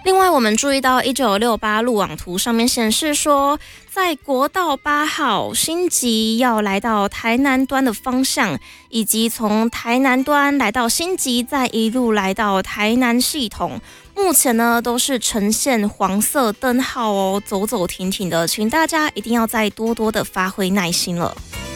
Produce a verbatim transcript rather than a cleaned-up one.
另外，我们注意到一九六八路网图上面显示说，在国道八号新集要来到台南端的方向，以及从台南端来到新集，再一路来到台南系统，目前呢都是呈现黄色灯号哦，走走停停的，请大家一定要再多多的发挥耐心了。